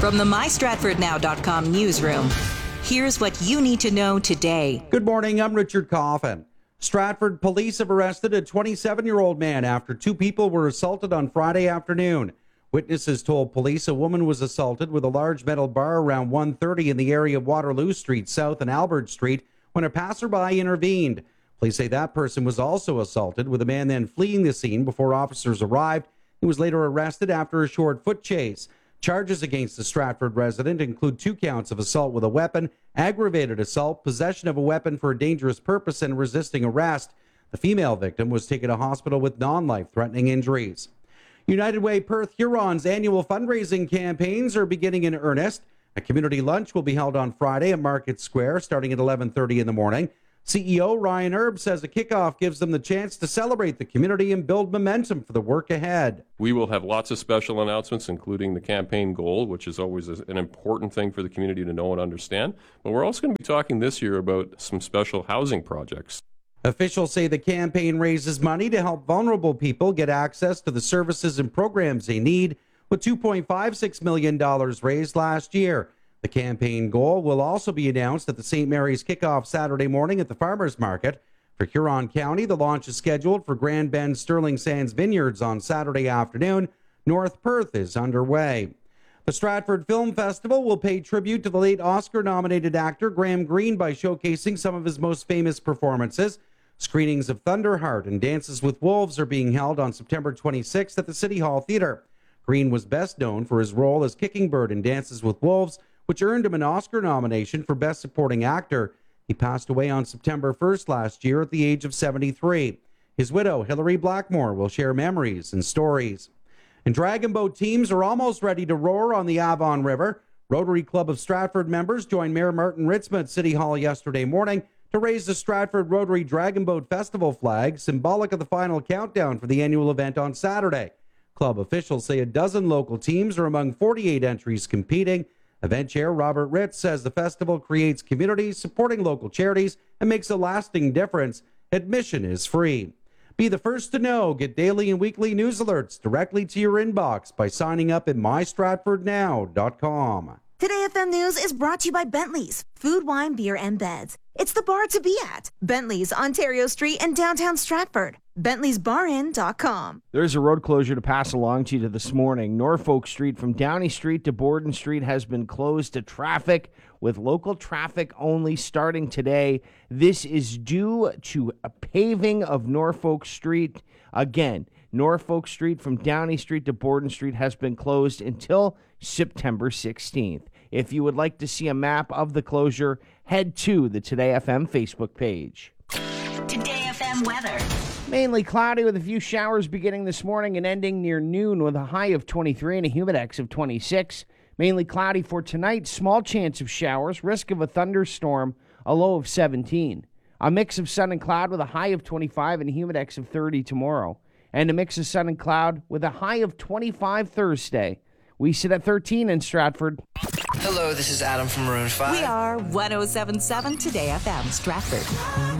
From the MyStratfordNow.com newsroom, here's what you need to know today. Good morning, I'm Richard Coffin. Stratford police have arrested a 27-year-old man after two people were assaulted on Friday afternoon. Witnesses told police a woman was assaulted with a large metal bar around 1:30 in the area of Waterloo Street South and Albert Street when a passerby intervened. Police say that person was also assaulted, with a man then fleeing the scene before officers arrived. He was later arrested after a short foot chase. Charges against the Stratford resident include 2 counts of assault with a weapon, aggravated assault, possession of a weapon for a dangerous purpose, and resisting arrest. The female victim was taken to hospital with non-life-threatening injuries. United Way Perth Huron's annual fundraising campaigns are beginning in earnest. A community lunch will be held on Friday at Market Square starting at 11:30 in the morning. CEO Ryan Erb says a kickoff gives them the chance to celebrate the community and build momentum for the work ahead. We will have lots of special announcements, including the campaign goal, which is always an important thing for the community to know and understand. But we're also going to be talking this year about some special housing projects. Officials say the campaign raises money to help vulnerable people get access to the services and programs they need, with $2.56 million raised last year. The campaign goal will also be announced at the St. Mary's kickoff Saturday morning at the Farmers Market. For Huron County, the launch is scheduled for Grand Bend Sterling Sands Vineyards on Saturday afternoon. North Perth is underway. The Stratford Film Festival will pay tribute to the late Oscar-nominated actor Graham Greene by showcasing some of his most famous performances. Screenings of Thunderheart and Dances with Wolves are being held on September 26th at the City Hall Theatre. Greene was best known for his role as Kicking Bird in Dances with Wolves, which earned him an Oscar nomination for Best Supporting Actor. He passed away on September 1st last year at the age of 73. His widow, Hilary Blackmore, will share memories and stories. And dragon boat teams are almost ready to roar on the Avon River. Rotary Club of Stratford members joined Mayor Martin Ritzma at City Hall yesterday morning to raise the Stratford Rotary Dragon Boat Festival flag, symbolic of the final countdown for the annual event on Saturday. Club officials say a dozen local teams are among 48 entries competing. Event Chair Robert Ritz says the festival creates communities, supporting local charities, and makes a lasting difference. Admission is free. Be the first to know. Get daily and weekly news alerts directly to your inbox by signing up at mystratfordnow.com. Today FM News is brought to you by Bentley's, food, wine, beer, and beds. It's the bar to be at. Bentley's, Ontario Street in downtown Stratford. Bentley'sBarIn.com. There's a road closure to pass along to you this morning. Norfolk Street from Downey Street to Borden Street has been closed to traffic, with local traffic only starting today. This is due to a paving of Norfolk Street. Again, Norfolk Street from Downey Street to Borden Street has been closed until September 16th. If you would like to see a map of the closure, head to the Today FM Facebook page. Today FM weather. Mainly cloudy with a few showers beginning this morning and ending near noon with a high of 23 and a humidex of 26. Mainly cloudy for tonight, small chance of showers, risk of a thunderstorm, a low of 17. A mix of sun and cloud with a high of 25 and a humidex of 30 tomorrow. And a mix of sun and cloud with a high of 25 Thursday. We sit at 13 in Stratford. Hello, this is Adam from Maroon 5. We are 107.7 Today FM Stratford.